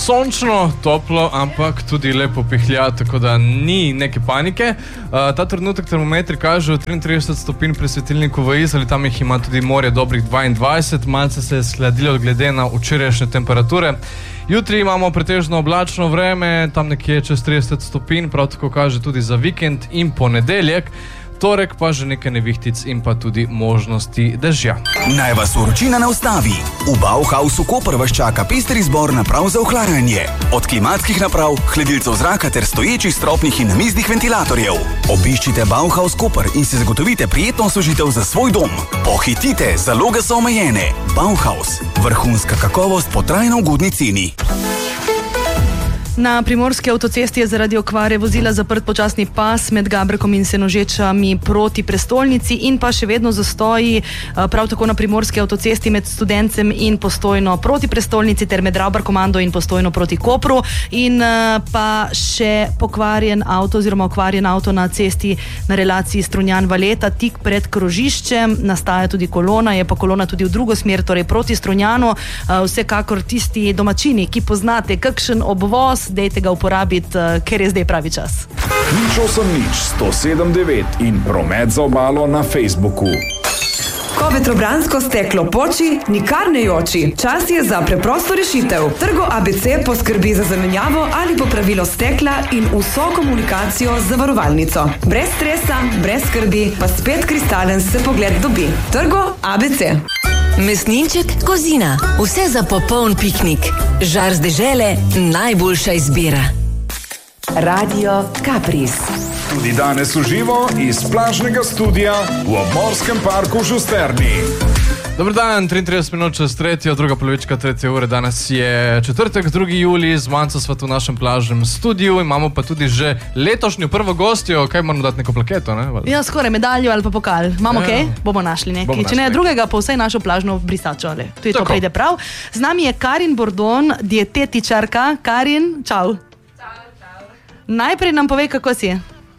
sončno, toplo, ampak tudi lepo pihlja, tako da ni neke panike. Ta trenutek termometri kažejo 33 stopinj pri svetilniku v Izoli, tam jih ima tudi morje dobrih 22, malce se je shladilo glede na včerajšnje temperature. Jutri imamo pretežno oblačno vreme, tam nekje čez 30 stopinj, prav tako kaže tudi za vikend in ponedeljek. Torek pa že nekaj nevihtic in pa tudi možnosti dežja. Naj vas vročina ne ustavi. V Bauhausu Koper vas čaka pester izbor naprav za ohlajanje. Od klimatskih naprav, hladilcev zraka ter stoječih stropnih in namiznih ventilatorjev. Obiščite Bauhaus Koper in si zagotovite prijetno osvežitev za svoj dom. Pohitite, zaloge so omejene. Bauhaus, vrhunska kakovost po trajno ugodni ceni. Na primorski avtocesti je zaradi okvare vozila zaprt počasni pas med Gabrekom in Senožečami proti prestolnici in pa še vedno zastoji prav tako na primorski avtocesti med Studencem in Postojno proti prestolnici ter med Ravbarkomando in Postojno proti Kopru in pa še pokvarjen avto oziroma okvarjen avto na cesti na relaciji Strunjan-Valeta tik pred krožiščem. Nastaja tudi kolona, je pa kolona tudi v drugo smer, torej proti Strunjanu. Vsekakor tisti domačini, ki poznate kakšen obvoz, dejte ga uporabiti, ker je zdaj pravi čas. 08-107-9 in promet za obalo na Facebooku. Ko vetrobransko steklo poči, nikar ne joči. Čas je za preprosto rešitev. Trgo ABC poskrbi za zamenjavo ali popravilo stekla in vso komunikacijo z zavarovalnico. Brez stresa, brez skrbi, pa spet kristalen se pogled dobi. Trgo ABC. Mesninček Kozina. Vse za popoln piknik. Žar z dežele, najboljša izbira. Radio Kapris. Tudi danes v živo iz plažnega studia v obmorskem parku Žusterni. Dobar dan, 33 minut čez 3, druga polovička 3 ure. Danes je četrtek, 2. julij, z Manco sva tu v našem plažnem studiu. Imamo pa tudi že letošnjo prvo gostjo. Kaj moramo dati neko plaketo, ne? Ja, skoraj medaljo ali pa pokal. Imamo kaj? Bomo našli nekaj. Če ne drugega, pa vsaj našo plažno brisačo. Tu je to pride prav. Z nami je Karin Bordon, dietetičarka. Karin, čau. Čau. Najprej nam povej, kako si.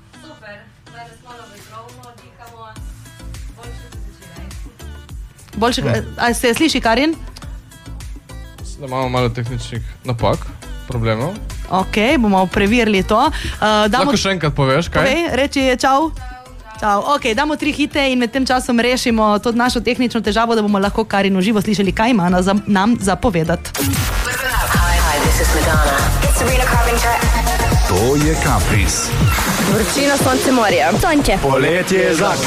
A se sliši, Karin? Da imamo malo tehničnih napak, problemov. Ok, bomo preverili to. Lahko še enkrat poveš, kaj? Povej, reči čau. Čau. Ok, damo 3 hite in med tem časom rešimo to našo tehnično težavo, da bomo lahko Karin v živo slišali, kaj ima nam zapovedati. Hi, this is Madonna. It's Sabrina Carpenter. To je Kapris. Vročina, sonce, morje. Sonče. Poletje je zak.